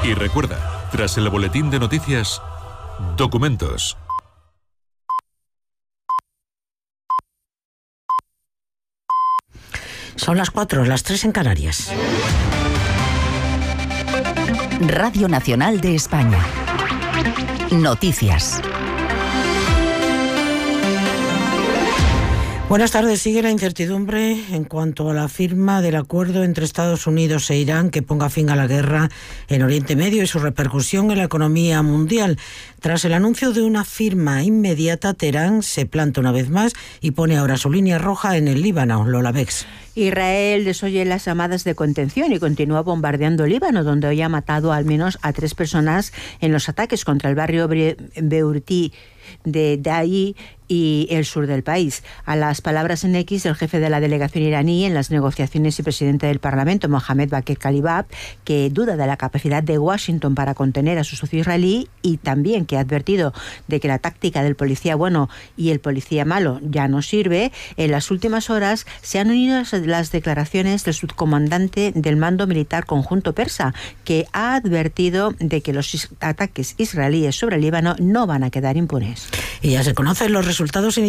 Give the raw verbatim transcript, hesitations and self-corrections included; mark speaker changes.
Speaker 1: Y recuerda, tras el boletín de noticias, documentos.
Speaker 2: Son las cuatro, las tres en Canarias.
Speaker 3: Radio Nacional de España. Noticias.
Speaker 2: Buenas tardes. Sigue la incertidumbre en cuanto a la firma del acuerdo entre Estados Unidos e Irán que ponga fin a la guerra en Oriente Medio y su repercusión en la economía mundial. Tras el anuncio de una firma inmediata, Teherán se planta una vez más y pone ahora su línea roja en el Líbano. Lola Bex.
Speaker 4: Israel desoye las llamadas de contención y continúa bombardeando Líbano, donde hoy ha matado al menos a tres personas en los ataques contra el barrio Beurti de Da'i y el sur del país. A las palabras en X del jefe de la delegación iraní en las negociaciones y presidente del Parlamento, Mohamed Bakr Kalibab, que duda de la capacidad de Washington para contener a su socio israelí y también que ha advertido de que la táctica del policía bueno y el policía malo ya no sirve, en las últimas horas se han unido las declaraciones del subcomandante del mando militar conjunto persa, que ha advertido de que los ataques israelíes sobre el Líbano no van a quedar impunes.
Speaker 2: Y ya se conocen los resultados